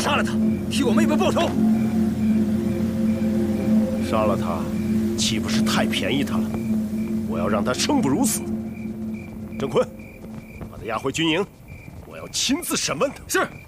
杀了他，替我妹妹报仇。 杀了他，岂不是太便宜他了？我要让他生不如死。郑坤，把他押回军营，我要亲自审问他。 是。